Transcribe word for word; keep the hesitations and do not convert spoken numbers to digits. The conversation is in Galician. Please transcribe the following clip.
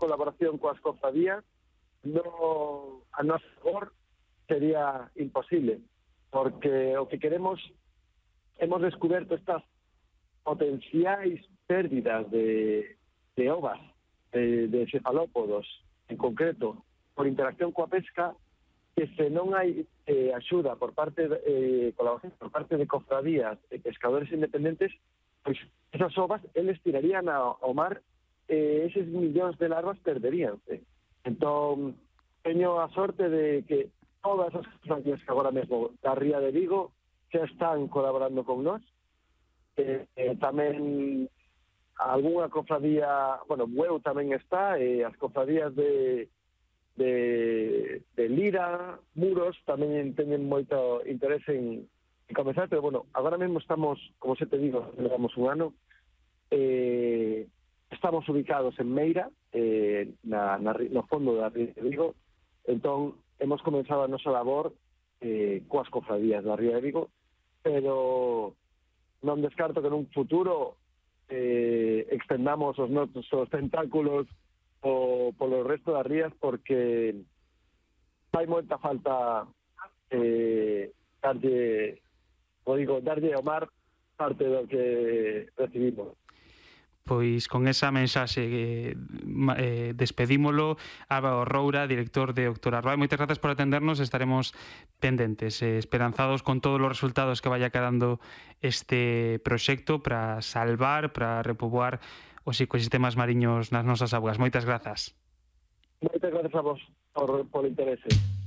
colaboración coas cofradías no, a nosa favor sería imposible, porque o que queremos, hemos descubierto estas potenciais pérdidas de, de ovas, de, de cefalópodos, en concreto, por interacción coa pesca, que se non hai eh, axuda por parte de, eh, colaboración por parte de cofradías e pescadores independentes, pois esas ovas eles tirarían ao, ao mar e eh, eses millóns de larvas perderíanse. Entón, teño a sorte de que todas as cofradías que agora mesmo da Ría de Vigo xa están colaborando con nós. Eh, eh, tamén algunha cofradía, bueno, Bueu tamén está, e eh, as cofradías de de, de Lira, Muros, tamén teñen moito interese en, en comenzar, pero bueno, agora mesmo estamos, como se te digo, levamos un ano, eh, estamos ubicados en Meira, eh, na, na, no fondo da Ría de Vigo, entón hemos comenzado a nosa labor eh, coas cofradías da Ría de Vigo, pero non descarto que nun futuro eh, extendamos os nosos tentáculos o polo resto das rías, porque fai moita falta eh, darlle, o digo, darlle ao mar parte do que recibimos. Pois con esa mensaxe eh, eh, despedímolo. Álvaro Roura, director de Octor Arbai, moitas grazas por atendernos, estaremos pendentes, eh, esperanzados con todos os resultados que vaya quedando este proxecto para salvar, para repoboar os ecosistemas mariños nas nosas augas. Moitas grazas. Moitas grazas a vos por, por interese.